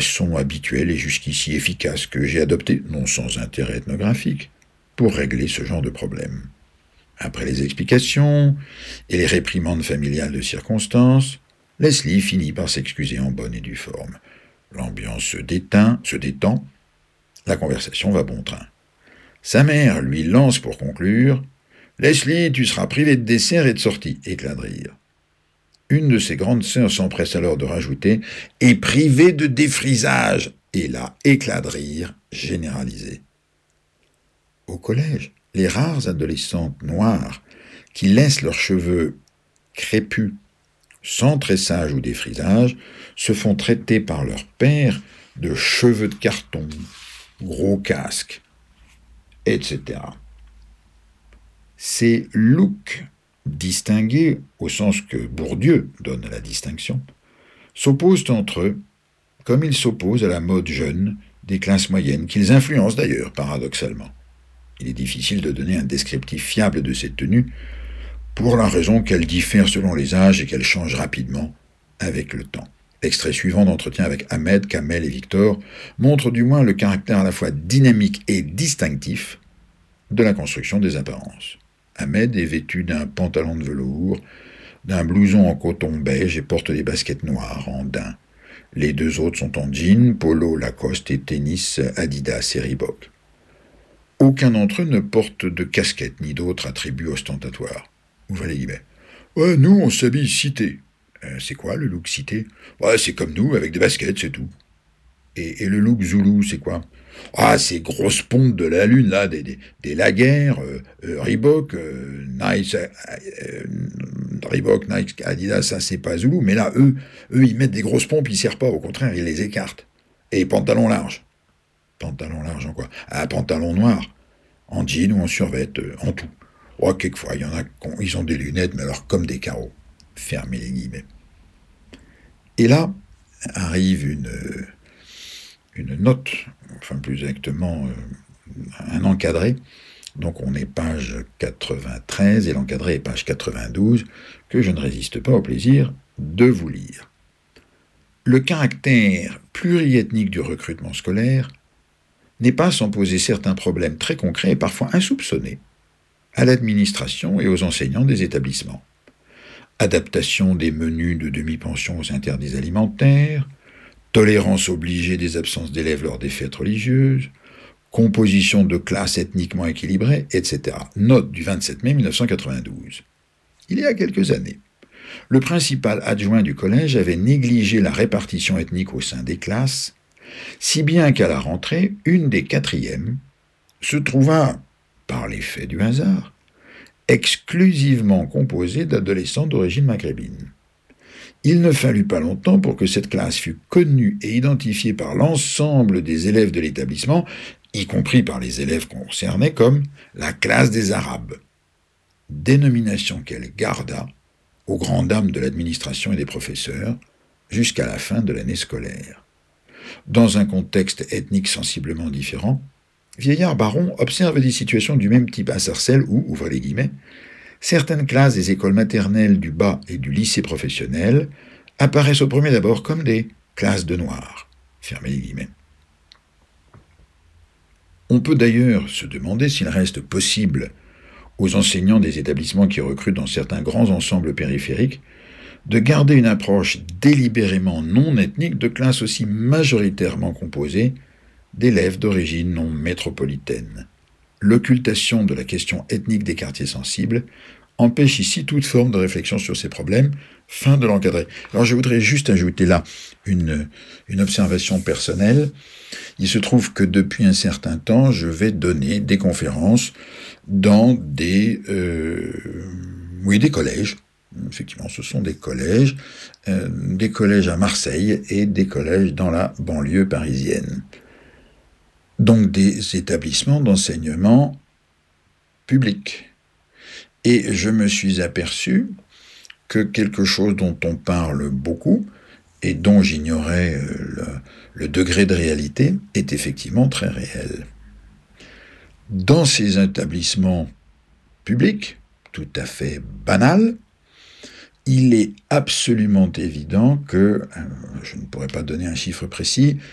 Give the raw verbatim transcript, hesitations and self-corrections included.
façon habituelle et jusqu'ici efficace que j'ai adoptée, non sans intérêt ethnographique, pour régler ce genre de problème. Après les explications et les réprimandes familiales de circonstance, Leslie finit par s'excuser en bonne et due forme. L'ambiance se déteint, se détend, la conversation va bon train. Sa mère lui lance pour conclure « Leslie, tu seras privé de dessert et de sortie », éclat de rire. Une de ses grandes sœurs s'empresse alors de rajouter « et privé de défrisage », et là, éclat de rire généralisé. Au collège, les rares adolescentes noires qui laissent leurs cheveux crépus, sans tressage ou défrisage, se font traiter par leur père de cheveux de carton, gros casque, et cetera. Ces looks distingués, au sens que Bourdieu donne à la distinction, s'opposent entre eux, comme ils s'opposent à la mode jeune des classes moyennes, qu'ils influencent d'ailleurs, paradoxalement. Il est difficile de donner un descriptif fiable de cette tenue, pour la raison qu'elle diffère selon les âges et qu'elle change rapidement avec le temps. L'extrait suivant d'entretien avec Ahmed, Kamel et Victor montre du moins le caractère à la fois dynamique et distinctif de la construction des apparences. Ahmed est vêtu d'un pantalon de velours, d'un blouson en coton beige et porte des baskets noires en daim. Les deux autres sont en jean, polo, Lacoste et tennis Adidas et Reebok. Aucun d'entre eux ne porte de casquette ni d'autres attributs ostentatoires. Ouvrez les guillemets. Ouais, nous, on s'habille cité. Euh, c'est quoi le look cité? Ouais, c'est comme nous, avec des baskets, c'est tout. Et, et le look Zoulou, c'est quoi? Ah, ces grosses pompes de la lune, là, des, des, des Laguerre, euh, euh, Reebok, euh, Nike, euh, euh, Reebok, Nike, Adidas, ça, c'est pas Zoulou. Mais là, eux, eux, ils mettent des grosses pompes, ils serrent pas, au contraire, ils les écartent. Et pantalon large. Pantalon large en quoi? Ah, pantalon noir. En jean ou en survêt, euh, en tout. Oh, quelquefois, il y en a ils ont des lunettes, mais alors comme des carreaux. Fermez les guillemets. Et là, arrive une, une note, enfin plus exactement, un encadré. Donc on est page quatre-vingt-treize et l'encadré est page quatre-vingt-douze, que je ne résiste pas au plaisir de vous lire. Le caractère pluriethnique du recrutement scolaire n'est pas sans poser certains problèmes très concrets et parfois insoupçonnés à l'administration et aux enseignants des établissements. Adaptation des menus de demi-pension aux interdits alimentaires, tolérance obligée des absences d'élèves lors des fêtes religieuses, composition de classes ethniquement équilibrées, et cetera. Note du vingt-sept mai mille neuf cent quatre-vingt-douze. Il y a quelques années, le principal adjoint du collège avait négligé la répartition ethnique au sein des classes, si bien qu'à la rentrée, une des quatrièmes se trouva, par l'effet du hasard, exclusivement composée d'adolescents d'origine maghrébine. Il ne fallut pas longtemps pour que cette classe fût connue et identifiée par l'ensemble des élèves de l'établissement, y compris par les élèves concernés, comme la classe des Arabes, dénomination qu'elle garda aux grandes dames de l'administration et des professeurs jusqu'à la fin de l'année scolaire. Dans un contexte ethnique sensiblement différent, Vieillard Baron observe des situations du même type à Sarcelles où, ouvrez les guillemets, certaines classes des écoles maternelles du bas et du lycée professionnel apparaissent au premier d'abord comme des classes de noirs. Fermez les guillemets. On peut d'ailleurs se demander s'il reste possible aux enseignants des établissements qui recrutent dans certains grands ensembles périphériques de garder une approche délibérément non ethnique de classes aussi majoritairement composées d'élèves d'origine non métropolitaine. L'occultation de la question ethnique des quartiers sensibles empêche ici toute forme de réflexion sur ces problèmes. Fin de l'encadré. Alors je voudrais juste ajouter là une, une observation personnelle. Il se trouve que depuis un certain temps, je vais donner des conférences dans des, euh, oui, des collèges. Effectivement, ce sont des collèges, euh, des collèges à Marseille et des collèges dans la banlieue parisienne. Donc des établissements d'enseignement public. Et je me suis aperçu que quelque chose dont on parle beaucoup et dont j'ignorais le, le degré de réalité est effectivement très réel. Dans ces établissements publics, tout à fait banals, il est absolument évident que, je ne pourrais pas donner un chiffre précis,